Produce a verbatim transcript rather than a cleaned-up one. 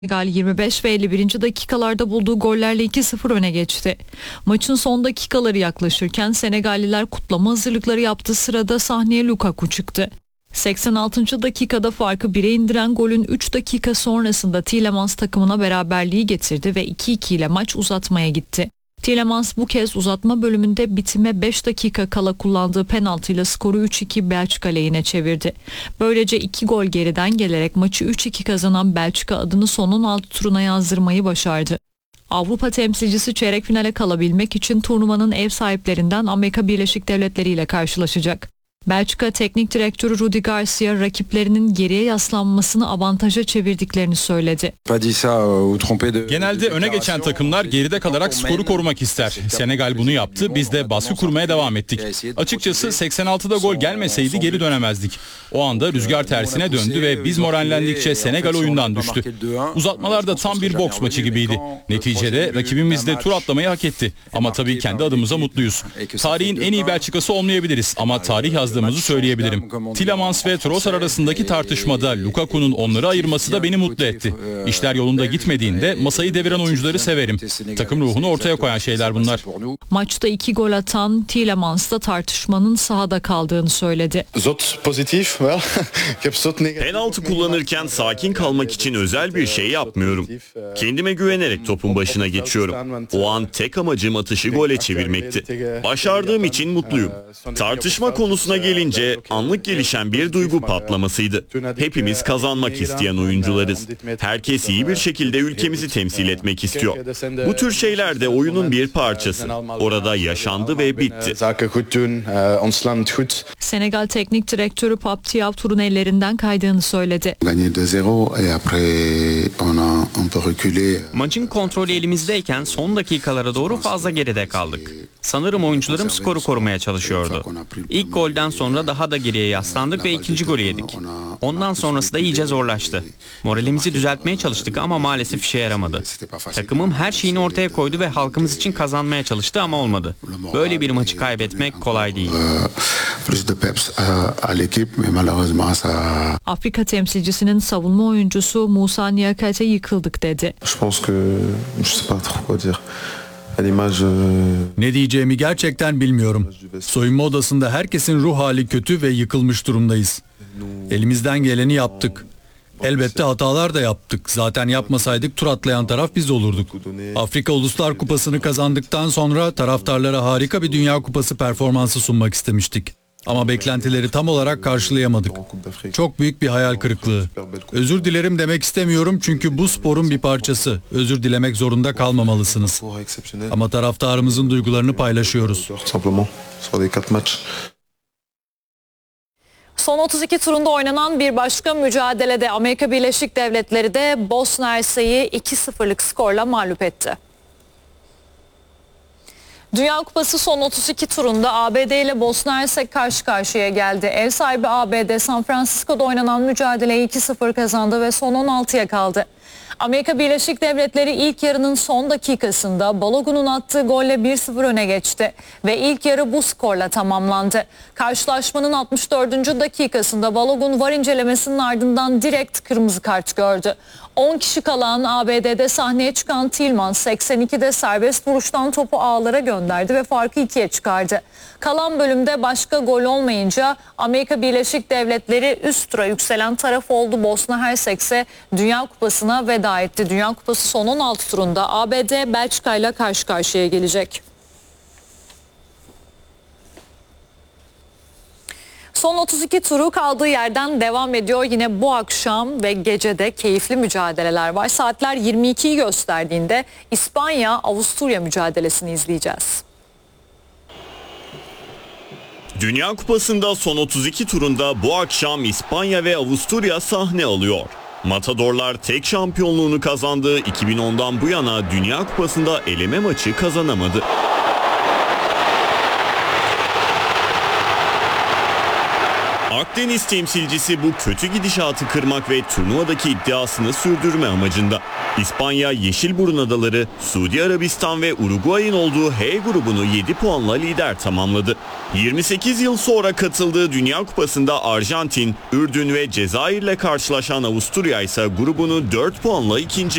Senegal yirmi beş ve elli birinci dakikalarda bulduğu gollerle iki sıfır öne geçti. Maçın son dakikaları yaklaşırken Senegalliler kutlama hazırlıkları yaptığı sırada sahneye Lukaku çıktı. seksen altıncı dakikada farkı bire indiren golün üç dakika sonrasında Tielemans takımına beraberliği getirdi ve iki iki ile maç uzatmaya gitti. Tielemans bu kez uzatma bölümünde bitime beş dakika kala kullandığı penaltıyla skoru üç iki Belçika lehine çevirdi. Böylece iki gol geriden gelerek maçı üç iki kazanan Belçika adını son on altı turuna yazdırmayı başardı. Avrupa temsilcisi çeyrek finale kalabilmek için turnuvanın ev sahiplerinden Amerika Birleşik Devletleri ile karşılaşacak. Belçika Teknik Direktörü Rudi Garcia rakiplerinin geriye yaslanmasını avantaja çevirdiklerini söyledi. Genelde öne geçen takımlar geride kalarak skoru korumak ister. Senegal bunu yaptı, biz de baskı kurmaya devam ettik. Açıkçası seksen altıda gol gelmeseydi geri dönemezdik. O anda rüzgar tersine döndü ve biz morallendikçe Senegal oyundan düştü. Uzatmalarda tam bir boks maçı gibiydi. Neticede rakibimiz de tur atlamayı hak etti. Ama tabii kendi adımıza mutluyuz. Tarihin en iyi Belçikası olmayabiliriz ama tarih yazdığımızı söyleyebilirim. Tielemans ve Trossard arasındaki tartışmada Lukaku'nun onları ayırması da beni mutlu etti. İşler yolunda gitmediğinde masayı deviren oyuncuları severim. Takım ruhunu ortaya koyan şeyler bunlar. Maçta iki gol atan Tielemans da tartışmanın sahada kaldığını söyledi. Penaltı kullanırken sakin kalmak için özel bir şey yapmıyorum. Kendime güvenerek topun başına geçiyorum. O an tek amacım atışı gole çevirmekti. Başardığım için mutluyum. Tartışma konusuna gelince anlık gelişen bir duygu patlamasıydı. Hepimiz kazanmak isteyen oyuncularız. Herkes iyi bir şekilde ülkemizi temsil etmek istiyor. Bu tür şeyler de oyunun bir parçası. Orada yaşandı ve bitti. Senegal Teknik Direktörü Pape Thiaw turun ellerinden kaydığını söyledi. Maçın kontrolü elimizdeyken son dakikalara doğru fazla geride kaldık. Sanırım oyuncularım skoru korumaya çalışıyordu. İlk golden sonra daha da geriye yaslandık ve ikinci golü yedik. Ondan sonrası da iyice zorlaştı. Moralimizi düzeltmeye çalıştık ama maalesef işe yaramadı. Takımım her şeyini ortaya koydu ve halkımız için kazanmaya çalıştı ama olmadı. Böyle bir maçı kaybetmek kolay değil. Afrika temsilcisinin savunma oyuncusu Moussa Niakhaté yıkıldık dedi. Ne diyeceğimi gerçekten bilmiyorum. Soyunma odasında herkesin ruh hali kötü ve yıkılmış durumdayız. Elimizden geleni yaptık. Elbette hatalar da yaptık. Zaten yapmasaydık tur atlayan taraf biz olurduk. Afrika Uluslar Kupası'nı kazandıktan sonra taraftarlara harika bir Dünya Kupası performansı sunmak istemiştik. Ama beklentileri tam olarak karşılayamadık. Çok büyük bir hayal kırıklığı. Özür dilerim demek istemiyorum çünkü bu sporun bir parçası. Özür dilemek zorunda kalmamalısınız. Ama taraftarımızın duygularını paylaşıyoruz. Son otuz iki turunda oynanan bir başka mücadelede Amerika Birleşik Devletleri de Bosna Hersek'i iki sıfırlık skorla mağlup etti. Dünya Kupası son otuz iki turunda A B D ile Bosna Hersek karşı karşıya geldi. Ev sahibi A B D San Francisco'da oynanan mücadeleyi iki sıfır kazandı ve son on altıya kaldı. Amerika Birleşik Devletleri ilk yarının son dakikasında Balogun'un attığı golle bir sıfır öne geçti ve ilk yarı bu skorla tamamlandı. Karşılaşmanın altmış dördüncü dakikasında Balogun var incelemesinin ardından direkt kırmızı kart gördü. on kişi kalan A B D'de sahneye çıkan Tielemans seksen ikide serbest vuruştan topu ağlara gönderdi ve farkı ikiye çıkardı. Kalan bölümde başka gol olmayınca Amerika Birleşik Devletleri üst tura yükselen taraf oldu. Bosna Hersek ise Dünya Kupası'na veda etti. Dünya Kupası son on altı turunda A B D Belçika ile karşı karşıya gelecek. Son otuz iki turu kaldığı yerden devam ediyor. Yine bu akşam ve gecede keyifli mücadeleler var. Saatler yirmi ikiyi gösterdiğinde İspanya-Avusturya mücadelesini izleyeceğiz. Dünya Kupası'nda son otuz iki turunda bu akşam İspanya ve Avusturya sahne alıyor. Matadorlar tek şampiyonluğunu kazandığı iki bin ondan bu yana Dünya Kupası'nda eleme maçı kazanamadı. Akdeniz temsilcisi bu kötü gidişatı kırmak ve turnuvadaki iddiasını sürdürme amacında. İspanya, Yeşilburun Adaları, Suudi Arabistan ve Uruguay'ın olduğu H grubunu yedi puanla lider tamamladı. yirmi sekiz yıl sonra katıldığı Dünya Kupası'nda Arjantin, Ürdün ve Cezayir'le karşılaşan Avusturya ise grubunu dört puanla ikinci